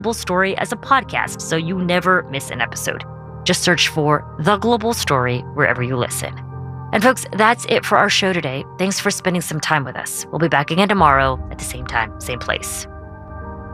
Global Story as a podcast so you never miss an episode. Just search for The Global Story wherever you listen. And folks, that's it for our show today. Thanks for spending some time with us. We'll be back again tomorrow at the same time, same place.